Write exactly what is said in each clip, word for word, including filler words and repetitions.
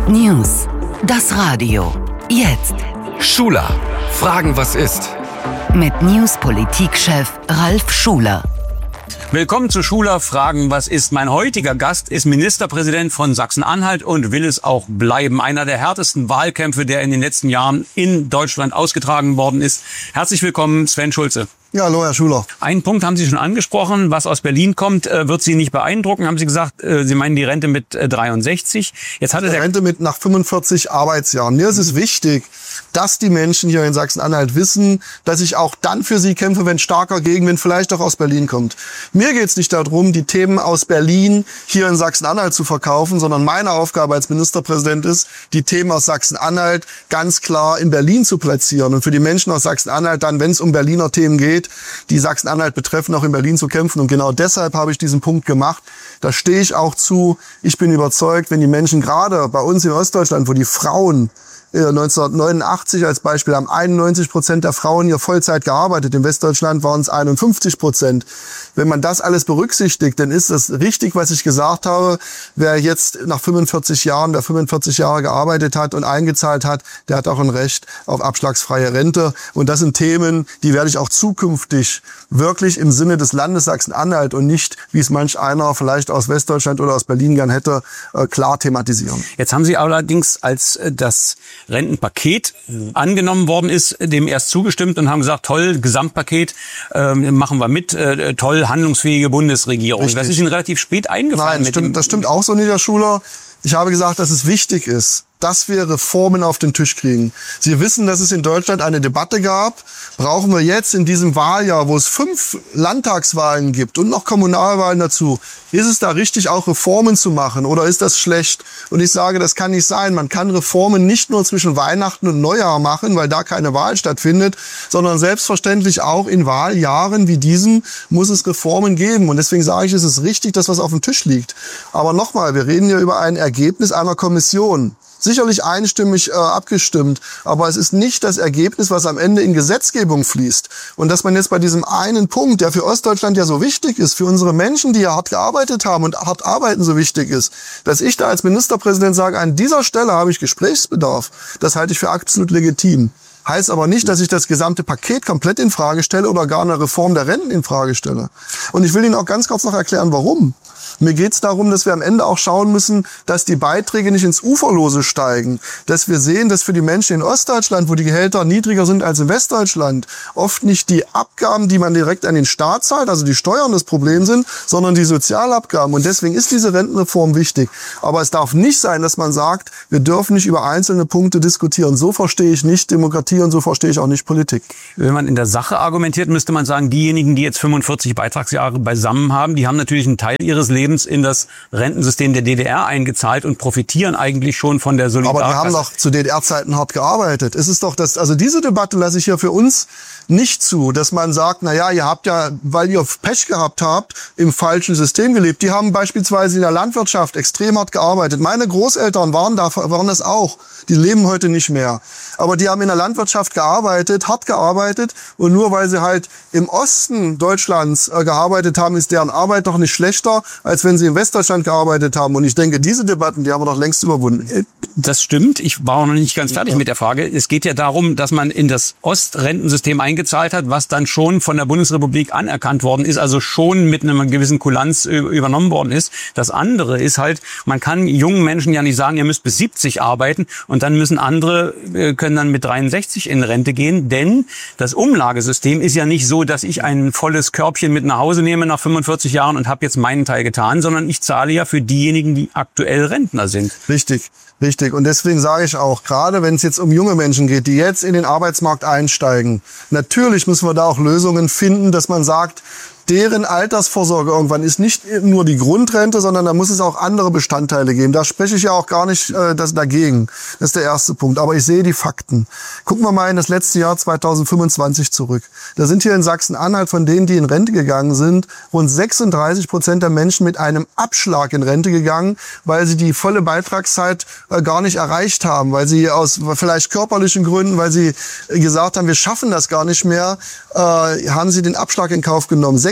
News. Das Radio. Jetzt. Schuler. Fragen, was ist? Mit News-Politik-Chef Ralf Schuler. Willkommen zu Schuler Fragen, was ist? Mein heutiger Gast ist Ministerpräsident von Sachsen-Anhalt und will es auch bleiben. Einer der härtesten Wahlkämpfe, der in den letzten Jahren in Deutschland ausgetragen worden ist. Herzlich willkommen, Sven Schulze. Ja, hallo, Herr Schuler. Einen Punkt haben Sie schon angesprochen, was aus Berlin kommt, äh, wird Sie nicht beeindrucken, haben Sie gesagt. Äh, Sie meinen die Rente mit äh, dreiundsechzig. Jetzt hatte der Rente mit nach fünfundvierzig Arbeitsjahren. Mir ist es wichtig, dass die Menschen hier in Sachsen-Anhalt wissen, dass ich auch dann für sie kämpfe, wenn starker Gegenwind vielleicht auch aus Berlin kommt. Mir geht es nicht darum, die Themen aus Berlin hier in Sachsen-Anhalt zu verkaufen, sondern meine Aufgabe als Ministerpräsident ist, die Themen aus Sachsen-Anhalt ganz klar in Berlin zu platzieren und für die Menschen aus Sachsen-Anhalt dann, wenn es um Berliner Themen geht, die Sachsen-Anhalt betreffen, auch in Berlin zu kämpfen. Und genau deshalb habe ich diesen Punkt gemacht. Da stehe ich auch zu. Ich bin überzeugt, wenn die Menschen gerade bei uns in Ostdeutschland, wo die Frauen neunzehnhundertneunundachtzig als Beispiel haben einundneunzig Prozent der Frauen hier Vollzeit gearbeitet. In Westdeutschland waren es einundfünfzig Prozent. Wenn man das alles berücksichtigt, dann ist es richtig, was ich gesagt habe. Wer jetzt nach fünfundvierzig Jahren, wer fünfundvierzig Jahre gearbeitet hat und eingezahlt hat, der hat auch ein Recht auf abschlagsfreie Rente. Und das sind Themen, die werde ich auch zukünftig wirklich im Sinne des Landes Sachsen-Anhalt und nicht, wie es manch einer vielleicht aus Westdeutschland oder aus Berlin gern hätte, klar thematisieren. Jetzt haben Sie allerdings, als das Rentenpaket angenommen worden ist, dem erst zugestimmt und haben gesagt, toll, Gesamtpaket, äh, machen wir mit, äh, toll, handlungsfähige Bundesregierung. Richtig. Das ist Ihnen relativ spät eingefallen. Nein, mit stimmt, das stimmt auch so nicht, Herr Schuler. Ich habe gesagt, dass es wichtig ist, dass wir Reformen auf den Tisch kriegen. Sie wissen, dass es in Deutschland eine Debatte gab. Brauchen wir jetzt in diesem Wahljahr, wo es fünf Landtagswahlen gibt und noch Kommunalwahlen dazu, ist es da richtig, auch Reformen zu machen oder ist das schlecht? Und ich sage, das kann nicht sein. Man kann Reformen nicht nur zwischen Weihnachten und Neujahr machen, weil da keine Wahl stattfindet, sondern selbstverständlich auch in Wahljahren wie diesen muss es Reformen geben. Und deswegen sage ich, es ist richtig, dass was auf dem Tisch liegt. Aber nochmal, wir reden hier über ein Ergebnis einer Kommission. Sicherlich einstimmig äh, abgestimmt, aber es ist nicht das Ergebnis, was am Ende in Gesetzgebung fließt. Und dass man jetzt bei diesem einen Punkt, der für Ostdeutschland ja so wichtig ist, für unsere Menschen, die ja hart gearbeitet haben und hart arbeiten, so wichtig ist, dass ich da als Ministerpräsident sage, an dieser Stelle habe ich Gesprächsbedarf, das halte ich für absolut legitim. Heißt aber nicht, dass ich das gesamte Paket komplett in Frage stelle oder gar eine Reform der Renten in Frage stelle. Und ich will Ihnen auch ganz kurz noch erklären, warum. Mir geht es darum, dass wir am Ende auch schauen müssen, dass die Beiträge nicht ins Uferlose steigen. Dass wir sehen, dass für die Menschen in Ostdeutschland, wo die Gehälter niedriger sind als in Westdeutschland, oft nicht die Abgaben, die man direkt an den Staat zahlt, also die Steuern das Problem sind, sondern die Sozialabgaben. Und deswegen ist diese Rentenreform wichtig. Aber es darf nicht sein, dass man sagt, wir dürfen nicht über einzelne Punkte diskutieren. So verstehe ich nicht Demokratie und so verstehe ich auch nicht Politik. Wenn man in der Sache argumentiert, müsste man sagen, diejenigen, die jetzt fünfundvierzig Beitragsjahre beisammen haben, die haben natürlich einen Teil ihres Lebens in das Rentensystem der D D R eingezahlt und profitieren eigentlich schon von der Solidarkasse. Aber die haben doch zu D D R-Zeiten hart gearbeitet. Es ist doch das, also diese Debatte lasse ich hier für uns nicht zu, dass man sagt, na ja, ihr habt ja, weil ihr Pech gehabt habt, im falschen System gelebt. Die haben beispielsweise in der Landwirtschaft extrem hart gearbeitet. Meine Großeltern waren da, waren das auch. Die leben heute nicht mehr. Aber die haben in der Landwirtschaft gearbeitet, hart gearbeitet. Und nur weil sie halt im Osten Deutschlands äh, gearbeitet haben, ist deren Arbeit doch nicht schlechter, als wenn sie in Westdeutschland gearbeitet haben. Und ich denke, diese Debatten, die haben wir doch längst überwunden. Das stimmt. Ich war auch noch nicht ganz fertig ja. mit der Frage. Es geht ja darum, dass man in das Ostrentensystem eingezahlt hat, was dann schon von der Bundesrepublik anerkannt worden ist, also schon mit einer gewissen Kulanz übernommen worden ist. Das andere ist halt, man kann jungen Menschen ja nicht sagen, ihr müsst bis siebzig arbeiten und dann müssen andere, können dann mit dreiundsechzig in Rente gehen, denn das Umlagesystem ist ja nicht so, dass ich ein volles Körbchen mit nach Hause nehme nach fünfundvierzig Jahren und habe jetzt meinen Teil getan, sondern ich zahle ja für diejenigen, die aktuell Rentner sind. Richtig. Richtig. Und deswegen sage ich auch, gerade wenn es jetzt um junge Menschen geht, die jetzt in den Arbeitsmarkt einsteigen, natürlich müssen wir da auch Lösungen finden, dass man sagt, deren Altersvorsorge irgendwann ist nicht nur die Grundrente, sondern da muss es auch andere Bestandteile geben. Da spreche ich ja auch gar nicht äh, das dagegen. Das ist der erste Punkt. Aber ich sehe die Fakten. Gucken wir mal in das letzte Jahr zweitausendfünfundzwanzig zurück. Da sind hier in Sachsen-Anhalt von denen, die in Rente gegangen sind, rund sechsunddreißig Prozent der Menschen mit einem Abschlag in Rente gegangen, weil sie die volle Beitragszeit äh, gar nicht erreicht haben, weil sie aus vielleicht körperlichen Gründen, weil sie gesagt haben, wir schaffen das gar nicht mehr, äh, haben sie den Abschlag in Kauf genommen.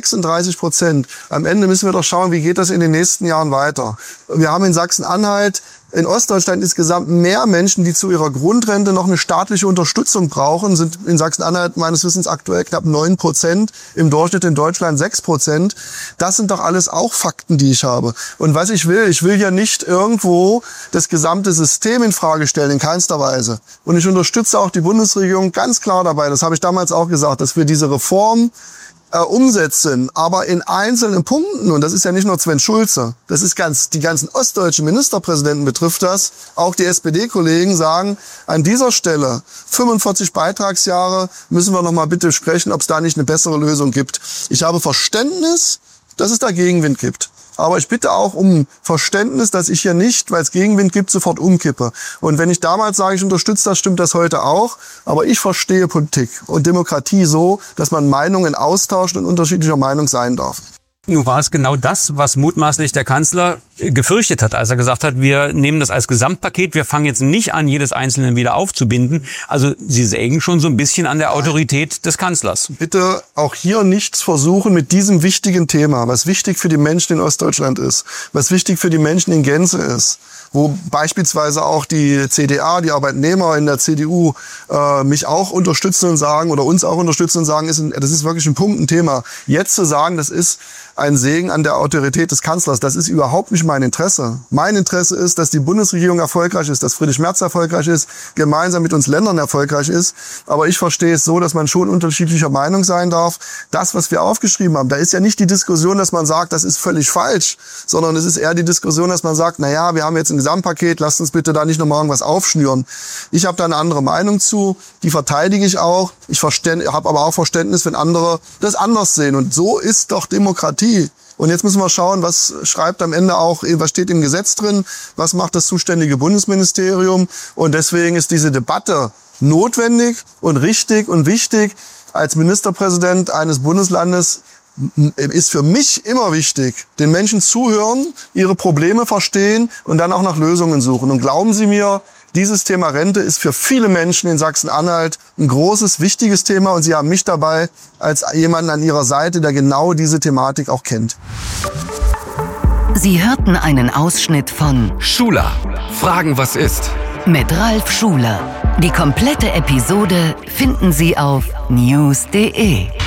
sechsunddreißig Prozent. Am Ende müssen wir doch schauen, wie geht das in den nächsten Jahren weiter. Wir haben in Sachsen-Anhalt, in Ostdeutschland insgesamt mehr Menschen, die zu ihrer Grundrente noch eine staatliche Unterstützung brauchen, sind in Sachsen-Anhalt meines Wissens aktuell knapp neun Prozent, im Durchschnitt in Deutschland sechs Prozent. Das sind doch alles auch Fakten, die ich habe. Und was ich will, ich will ja nicht irgendwo das gesamte System in Frage stellen, in keinster Weise. Und ich unterstütze auch die Bundesregierung ganz klar dabei, das habe ich damals auch gesagt, dass wir diese Reform Äh, umsetzen, aber in einzelnen Punkten, und das ist ja nicht nur Sven Schulze, das ist ganz, die ganzen ostdeutschen Ministerpräsidenten betrifft das, auch die S P D-Kollegen sagen, an dieser Stelle, fünfundvierzig Beitragsjahre, müssen wir noch mal bitte sprechen, ob es da nicht eine bessere Lösung gibt. Ich habe Verständnis, dass es da Gegenwind gibt. Aber ich bitte auch um Verständnis, dass ich hier nicht, weil es Gegenwind gibt, sofort umkippe. Und wenn ich damals sage, ich unterstütze das, stimmt das heute auch. Aber ich verstehe Politik und Demokratie so, dass man Meinungen austauscht und unterschiedlicher Meinung sein darf. Nun war es genau das, was mutmaßlich der Kanzler gefürchtet hat, als er gesagt hat, wir nehmen das als Gesamtpaket, wir fangen jetzt nicht an, jedes Einzelne wieder aufzubinden. Also Sie sägen schon so ein bisschen an der Autorität des Kanzlers. Bitte auch hier nichts versuchen mit diesem wichtigen Thema, was wichtig für die Menschen in Ostdeutschland ist, was wichtig für die Menschen in Gänze ist, wo beispielsweise auch die C D A, die Arbeitnehmer in der C D U äh, mich auch unterstützen und sagen, oder uns auch unterstützen und sagen, ist ein, das ist wirklich ein Punkt, ein Thema. Jetzt zu sagen, das ist ein Segen an der Autorität des Kanzlers, das ist überhaupt nicht mein Interesse. Mein Interesse ist, dass die Bundesregierung erfolgreich ist, dass Friedrich Merz erfolgreich ist, gemeinsam mit uns Ländern erfolgreich ist. Aber ich verstehe es so, dass man schon unterschiedlicher Meinung sein darf. Das, was wir aufgeschrieben haben, da ist ja nicht die Diskussion, dass man sagt, das ist völlig falsch, sondern es ist eher die Diskussion, dass man sagt, na ja, wir haben jetzt ein Gesamtpaket, lasst uns bitte da nicht nochmal irgendwas aufschnüren. Ich habe da eine andere Meinung zu, die verteidige ich auch. Ich habe aber auch Verständnis, wenn andere das anders sehen. Und so ist doch Demokratie. Und jetzt müssen wir schauen, was schreibt am Ende auch, was steht im Gesetz drin, was macht das zuständige Bundesministerium. Und deswegen ist diese Debatte notwendig und richtig und wichtig. Als Ministerpräsident eines Bundeslandes ist für mich immer wichtig, den Menschen zuhören, ihre Probleme verstehen und dann auch nach Lösungen suchen. Und glauben Sie mir, dieses Thema Rente ist für viele Menschen in Sachsen-Anhalt ein großes, wichtiges Thema. Und Sie haben mich dabei als jemanden an Ihrer Seite, der genau diese Thematik auch kennt. Sie hörten einen Ausschnitt von Schuler. Fragen, was ist? Mit Ralf Schuler. Die komplette Episode finden Sie auf news punkt de.